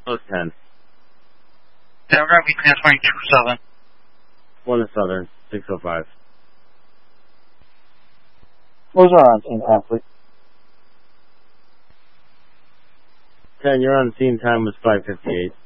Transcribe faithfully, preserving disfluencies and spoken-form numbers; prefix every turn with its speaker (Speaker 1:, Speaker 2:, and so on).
Speaker 1: Oh, ten.
Speaker 2: Yeah, we're going to be transferring to Southern.
Speaker 1: One to Southern, six oh five.
Speaker 3: Those are on scene time, please.
Speaker 1: ten, your on scene time was five fifty-eight.